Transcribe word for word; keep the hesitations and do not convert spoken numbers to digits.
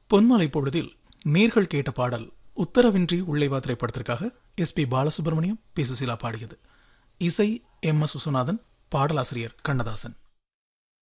பொன்மாலை பொழுதில் நேர்கள் கேட்ட பாடல் உத்தரவின்றி உள்ளேவா திரைப்படத்திற்காக S B Balasubramaniam, B Susheela பாடியது. இசை எம் எஸ் விஸ்வநாதன், பாடலாசிரியர் கண்ணதாசன்.